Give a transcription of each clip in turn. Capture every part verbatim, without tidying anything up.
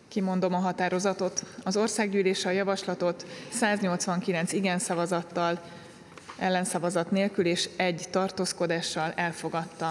Kimondom a határozatot. Az országgyűlés a javaslatot száznyolcvankilenc igen szavazattal, ellenszavazat nélkül és egy tartózkodással elfogadta.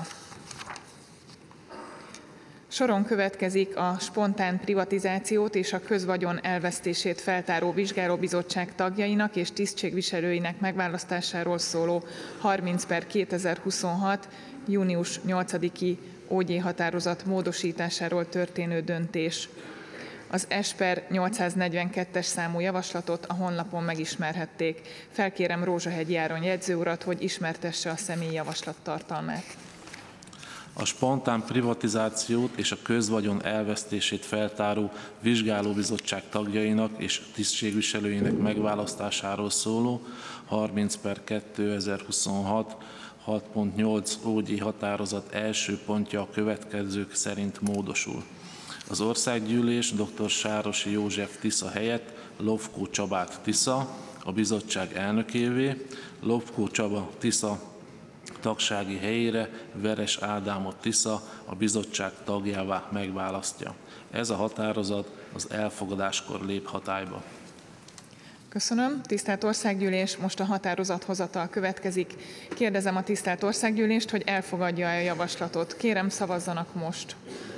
Soron következik a spontán privatizációt és a közvagyon elvesztését feltáró vizsgálóbizottság tagjainak és tisztségviselőinek megválasztásáról szóló harminc per kétezer-huszonhat. június nyolcadiki ó gyé határozat módosításáról történő döntés. Az S per nyolcszáznegyvenkettes számú javaslatot a honlapon megismerhették. Felkérem Rózsahegyi Áron jegyzőurat, hogy ismertesse a személyi javaslat tartalmát. A spontán privatizációt és a közvagyon elvesztését feltáró vizsgálóbizottság tagjainak és tisztségviselőinek megválasztásáról szóló harminc per kétezer-huszonhat. hat pont nyolc ó gyé határozat első pontja a következők szerint módosul. Az országgyűlés dr. Sárosi József Tisza helyett Lovkó Csabát Tisza a bizottság elnökévé, Lovkó Csaba Tisza tagsági helyére Veres Ádámot Tisza a bizottság tagjává megválasztja. Ez a határozat az elfogadáskor lép hatályba. Köszönöm. Tisztelt Országgyűlés, most a határozathozatal következik. Kérdezem a tisztelt Országgyűlést, hogy elfogadja-e a javaslatot. Kérem, szavazzanak most.